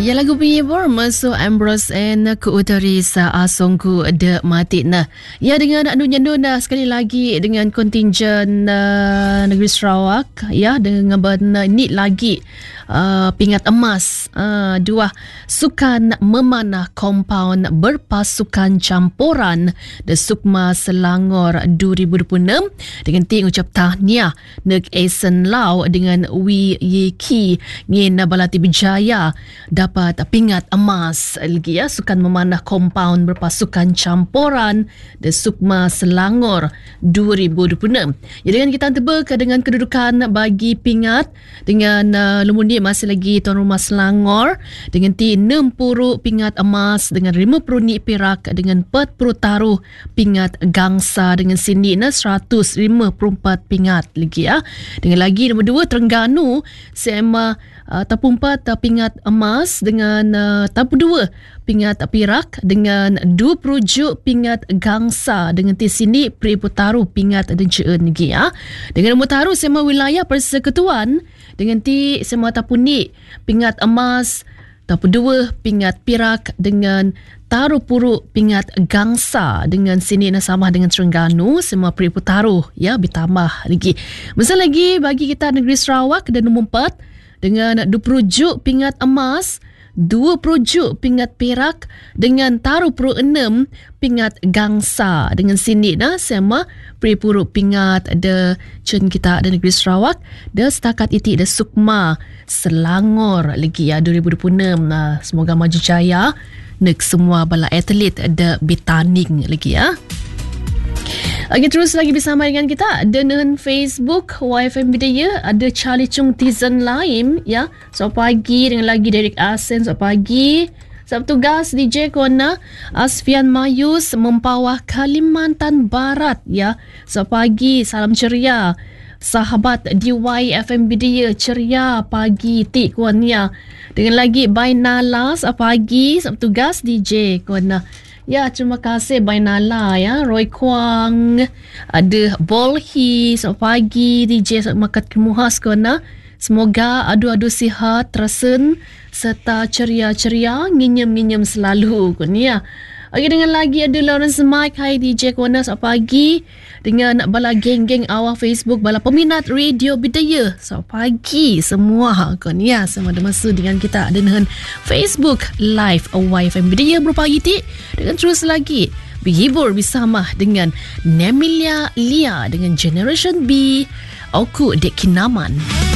Ya lagu Bieber masuk Ambrose and ku utari sa asongku de matina. Ya dengan nun sekali lagi dengan kontingen negeri Sarawak ya dengan ni lagi pingat emas dua sukan memanah kompaun berpasukan campuran de Sukma Selangor 2026 dengan ting ucap tahniah neg Asen Lau dengan Wee Ye Ki ngin Balati Bijaya dapat pingat emas lagi ya sukan memanah kompaun berpasukan campuran de Sukma Selangor 2026. Ya dengan kita tebak dengan kedudukan bagi pingat dengan Lumuni masih lagi tuan rumah Selangor dengan 60 pingat emas dengan 50 perak dengan 40 taruh pingat gangsa dengan sini 154 pingat lagi ya. Dengan lagi nombor 2 Terengganu sema tapu 4 pingat emas dengan tapu 2 pingat perak dengan 20 pingat gangsa dengan di sini Periputaru pingat dan ceen lagi ya. Dengan nombor taruh sema wilayah persekutuan dengan ti sema tapu ni pingat emas tapu 2 pingat perak dengan taruh puruk pingat gangsa dengan sini sama dengan Terengganu semua Periputaru ya ditambah lagi. Misal lagi bagi kita negeri Sarawak dan nombor 4 dengan 20 pingat emas, 20 pingat perak dengan taruh puruk 6 pingat gangsa dengan sini sama Peripuruk pingat ada cun kita ada negeri Sarawak dah setakat itu dah Sukma Selangor lagi ya 2026 semoga maju jaya nek semua bala atlet ada bertanding lagi ya. Okey, terus lagi bersama dengan kita dengan Facebook YFM Bidaya ada Charlie Chung Tizan Laim ya. So pagi dengan lagi Derek Asen so pagi. Sabtugas DJ Kona Asfian Mayus Mempawah Kalimantan Barat ya. So pagi salam ceria. Sahabat DYFM Bidaya ceria pagi tik kuan ya. Dengan lagi Bainalas pagi Sabtugas DJ Kona. Ya, terima kasih Bainala ya, Roy Kwang, ada Bolhi, so pagi DJ Makat Kemuhas kona. Semoga adu-adu sihat, terasen serta ceria-ceria, nginyam-nginyam selalu kona ya. Okey, dengan lagi ada Lawrence Mike, hai DJ kona so pagi dengan bala geng-geng awal Facebook, bala peminat Radio Bidaya. So pagi semua kona ya, sama ada masa dengan kita dengan Facebook Live YFM Bidaya berpagi ti dengan terus lagi berhibur bersama dengan Nemilia Lia dengan Generation B Oku Dek Kinaman.